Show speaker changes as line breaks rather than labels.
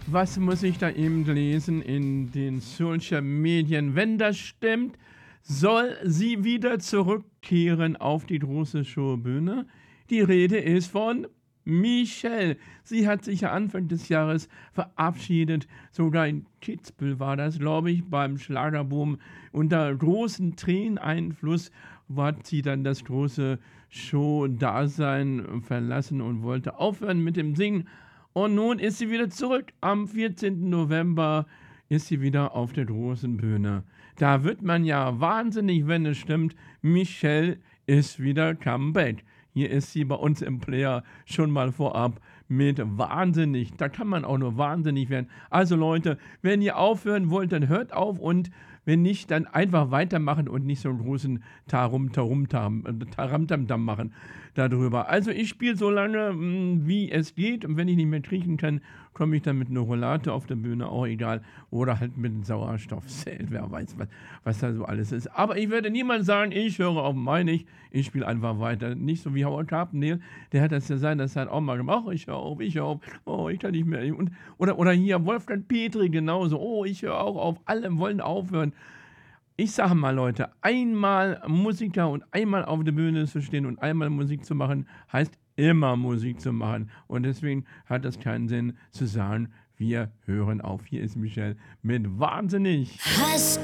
Was muss ich da eben lesen in den Social Medien? Wenn das stimmt, soll sie wieder zurückkehren auf die große Showbühne. Die Rede ist von Michelle. Sie hat sich ja Anfang des Jahres verabschiedet. Sogar in Kitzbühel war das, glaube ich, beim Schlagerboom. Unter großen Träneneinfluss hat sie dann das große Show-Dasein verlassen und wollte aufhören mit dem Singen. Und nun ist sie wieder zurück. Am 14. November ist sie wieder auf der großen Bühne. Da wird man ja wahnsinnig, wenn es stimmt. Michelle ist wieder comeback. Hier ist sie bei uns im Player schon mal vorab mit wahnsinnig. Da kann man auch nur wahnsinnig werden. Also Leute, wenn ihr aufhören wollt, dann hört auf und wenn nicht, dann einfach weitermachen und nicht so einen großen Taramtamtam machen darüber. Also ich spiele so lange, wie es geht. Und wenn ich nicht mehr kriechen kann, komme ich dann mit einer Roulade auf der Bühne, auch egal. Oder halt mit einem Sauerstoffzelt, wer weiß, was da so alles ist. Aber ich werde niemand sagen, ich höre auf meine ich spiele einfach weiter. Nicht so wie Howard Carpendale, der hat das ja sein, das hat auch mal gemacht, oh, ich höre auf, oh, ich kann nicht mehr. Oder hier Wolfgang Petri genauso, oh, ich höre auch auf, alle wollen aufhören. Ich sage mal, Leute, einmal Musiker und einmal auf der Bühne zu stehen und einmal Musik zu machen, heißt immer Musik zu machen. Und deswegen hat das keinen Sinn zu sagen, wir hören auf. Hier ist Michelle mit Wahnsinnig.
Hast